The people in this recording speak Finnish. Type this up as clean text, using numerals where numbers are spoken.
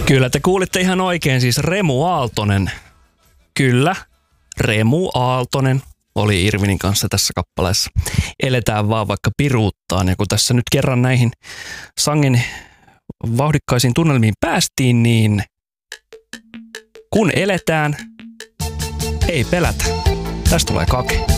Kyllä te kuulitte ihan oikein, siis Remu Aaltonen. Kyllä, Remu Aaltonen oli Irvinin kanssa tässä kappaleessa. Eletään vaan vaikka piruuttaan. Ja kun tässä nyt kerran näihin sangen vauhdikkaisiin tunnelmiin päästiin, niin kun eletään, ei pelätä. Tästä tulee Kake.